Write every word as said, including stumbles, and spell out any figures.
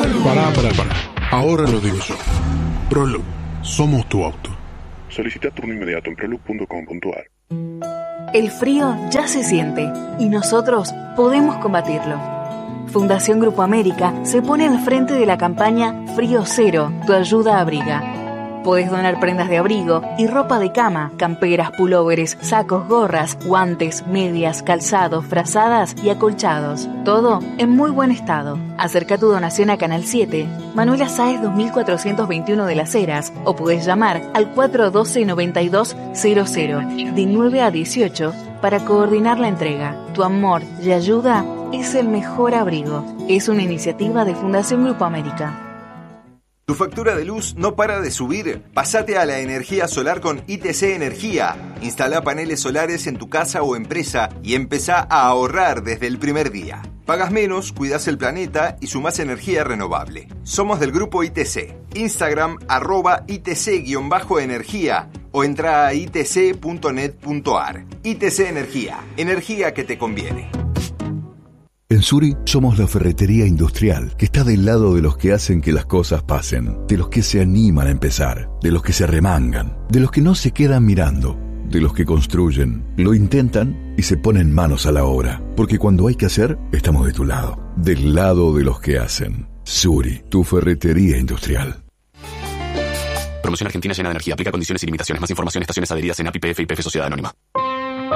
Pará, pará, pará. Ahora lo digo yo. Prolog, somos tu auto. Solicita turno inmediato en prolog punto com punto a r. El frío ya se siente y nosotros podemos combatirlo. Fundación Grupo América se pone al frente de la campaña Frío Cero, tu ayuda abriga. Podés donar prendas de abrigo y ropa de cama, camperas, pulóveres, sacos, gorras, guantes, medias, calzados, frazadas y acolchados. Todo en muy buen estado. Acerca tu donación a Canal siete, Manuela Sáez dos mil cuatrocientos veintiuno de Las Heras, o podés llamar al cuatro uno dos, nueve dos cero cero de nueve a dieciocho para coordinar la entrega. Tu amor y ayuda es el mejor abrigo. Es una iniciativa de Fundación Grupo América. ¿Tu factura de luz no para de subir? Pásate a la energía solar con I T C Energía. Instala paneles solares en tu casa o empresa y empezá a ahorrar desde el primer día. Pagas menos, cuidas el planeta y sumás energía renovable. Somos del grupo I T C. Instagram arroba I T C-energía o entra a i t c punto net punto a r. I T C Energía. Energía que te conviene. En Suri somos la ferretería industrial que está del lado de los que hacen que las cosas pasen, de los que se animan a empezar, de los que se remangan, de los que no se quedan mirando, de los que construyen, lo intentan y se ponen manos a la obra, porque cuando hay que hacer, estamos de tu lado, del lado de los que hacen. Suri, tu ferretería industrial. Promoción Argentina llena de energía. Aplica condiciones y limitaciones. Más información, estaciones adheridas en A P I P F y P F Sociedad Anónima.